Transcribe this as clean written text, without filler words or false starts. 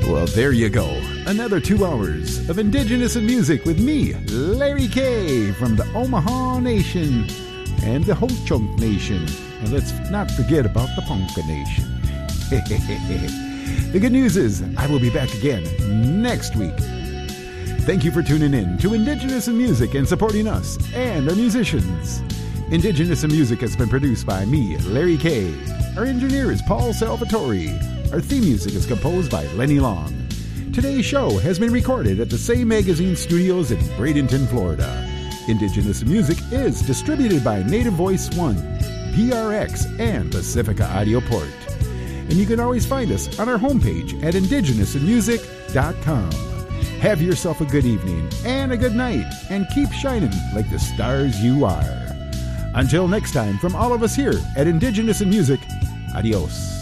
Well, there you go. Another 2 hours of Indigenous in Music with me, Larry K. from the Omaha Nation and the Ho-Chunk Nation. And let's not forget about the Ponca Nation. The good news is I will be back again next week. Thank you for tuning in to Indigenous in Music and supporting us and our musicians. Indigenous in Music has been produced by me, Larry K. Our engineer is Paul Salvatore. Our theme music is composed by Lenny Long. Today's show has been recorded at the Say Magazine Studios in Bradenton, Florida. Indigenous Music is distributed by Native Voice One, PRX, and Pacifica Audio Port. And you can always find us on our homepage at indigenousinmusic.com. Have yourself a good evening and a good night, and keep shining like the stars you are. Until next time, from all of us here at Indigenous in Music, adios.